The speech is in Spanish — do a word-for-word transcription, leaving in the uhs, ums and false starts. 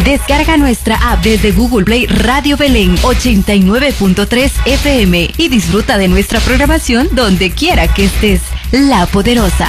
Descarga nuestra app desde Google Play Radio Belén ochenta y nueve punto tres F M y disfruta de nuestra programación donde quiera que estés. La Poderosa.